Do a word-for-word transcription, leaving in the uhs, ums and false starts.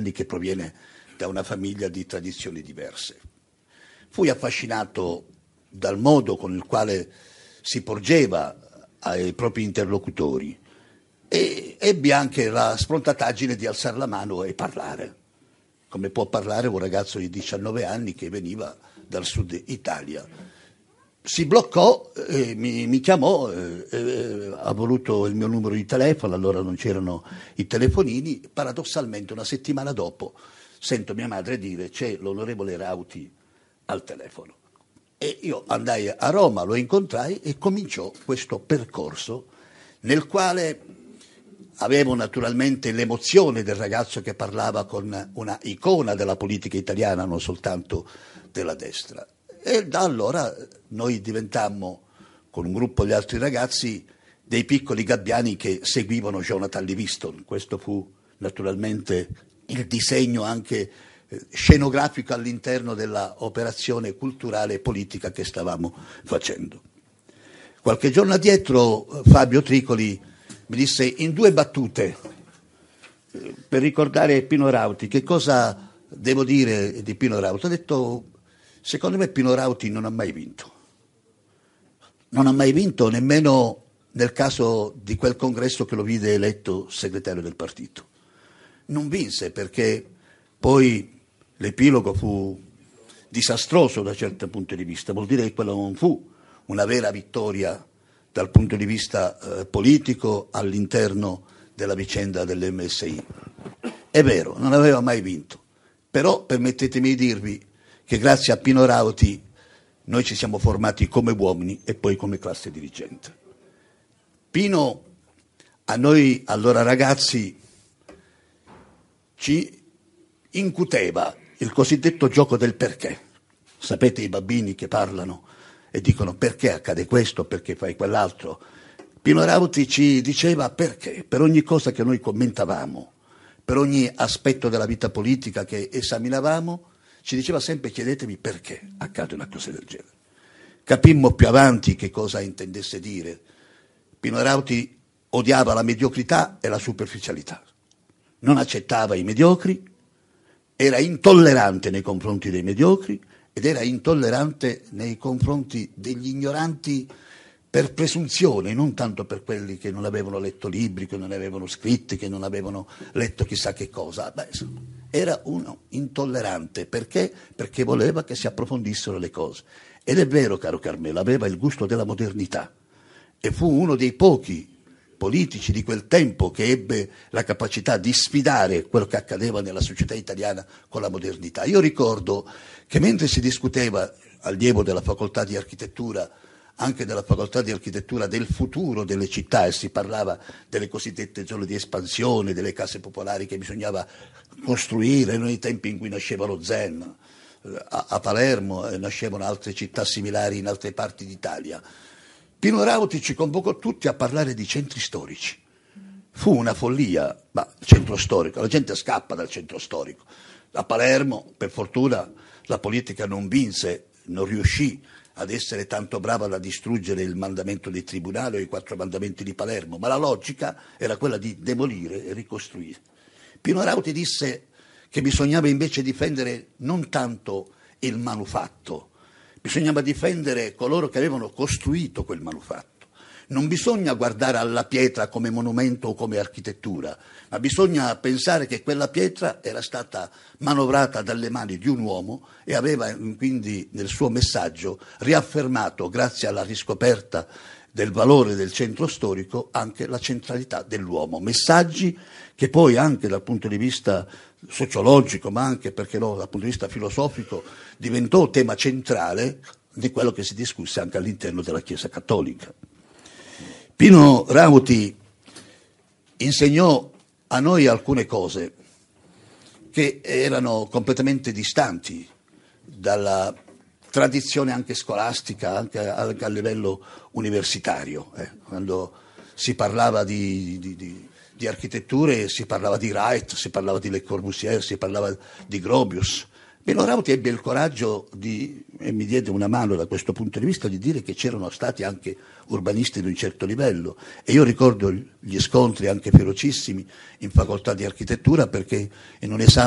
anni che proviene da una famiglia di tradizioni diverse. Fui affascinato dal modo con il quale si porgeva ai propri interlocutori e ebbi anche la sfrontataggine di alzare la mano e parlare, come può parlare un ragazzo di diciannove anni che veniva dal sud Italia. Si bloccò, eh, mi, mi chiamò, eh, eh, ha voluto il mio numero di telefono, allora non c'erano i telefonini, paradossalmente una settimana dopo sento mia madre dire c'è l'onorevole Rauti al telefono. E io andai a Roma, lo incontrai e cominciò questo percorso nel quale avevo naturalmente l'emozione del ragazzo che parlava con una icona della politica italiana, non soltanto della destra. E da allora noi diventammo, con un gruppo di altri ragazzi, dei piccoli gabbiani che seguivano Jonathan Livingston. Questo fu naturalmente il disegno anche scenografico all'interno della operazione culturale e politica che stavamo facendo. Qualche giorno addietro Fabio Tricoli mi disse in due battute, per ricordare Pino Rauti, che cosa devo dire di Pino Rauti? Ho detto, secondo me Pino Rauti non ha mai vinto. Non ha mai vinto nemmeno nel caso di quel congresso che lo vide eletto segretario del partito. Non vinse perché poi l'epilogo fu disastroso da certi punti di vista, vuol dire che quella non fu una vera vittoria dal punto di vista eh, politico all'interno della vicenda dell'M S I. È vero, non aveva mai vinto, però permettetemi di dirvi che grazie a Pino Rauti noi ci siamo formati come uomini e poi come classe dirigente. Pino a noi allora ragazzi ci incuteva il cosiddetto gioco del perché. Sapete i bambini che parlano e dicono perché accade questo, perché fai quell'altro. Pino Rauti ci diceva perché, per ogni cosa che noi commentavamo, per ogni aspetto della vita politica che esaminavamo, ci diceva sempre chiedetevi perché accade una cosa del genere. Capimmo più avanti che cosa intendesse dire. Pino Rauti odiava la mediocrità e la superficialità, non accettava i mediocri, era intollerante nei confronti dei mediocri ed era intollerante nei confronti degli ignoranti per presunzione, non tanto per quelli che non avevano letto libri, che non avevano scritti, che non avevano letto chissà che cosa. Beh, era uno intollerante, perché? Perché voleva che si approfondissero le cose. Ed è vero, caro Carmelo, aveva il gusto della modernità e fu uno dei pochi politici di quel tempo che ebbe la capacità di sfidare quello che accadeva nella società italiana con la modernità. Io ricordo che mentre si discuteva, allievo della facoltà di architettura, anche della facoltà di architettura, del futuro delle città, e si parlava delle cosiddette zone di espansione, delle case popolari che bisognava costruire nei tempi in cui nasceva lo Zen, a, a Palermo eh, nascevano altre città similari in altre parti d'Italia. Pino Rauti ci convocò tutti a parlare di centri storici. Fu una follia, ma il centro storico, la gente scappa dal centro storico. A Palermo, per fortuna, la politica non vinse, non riuscì ad essere tanto brava da distruggere il mandamento dei tribunali o i quattro mandamenti di Palermo, ma la logica era quella di demolire e ricostruire. Pino Rauti disse che bisognava invece difendere non tanto il manufatto, bisognava difendere coloro che avevano costruito quel manufatto. Non bisogna guardare alla pietra come monumento o come architettura, ma bisogna pensare che quella pietra era stata manovrata dalle mani di un uomo e aveva quindi nel suo messaggio riaffermato, grazie alla riscoperta del valore del centro storico, anche la centralità dell'uomo. Messaggi che poi anche dal punto di vista sociologico, ma anche, perché no, dal punto di vista filosofico, diventò tema centrale di quello che si discusse anche all'interno della Chiesa Cattolica. Pino Rauti insegnò a noi alcune cose che erano completamente distanti dalla tradizione anche scolastica, anche a, a livello universitario. Eh. Quando si parlava di, di, di, di architetture si parlava di Wright, si parlava di Le Corbusier, si parlava di Gropius. Pino Rauti ebbe il coraggio di, e mi diede una mano da questo punto di vista, di dire che c'erano stati anche urbanisti di un certo livello, e io ricordo gli scontri anche ferocissimi in facoltà di architettura, perché in un esame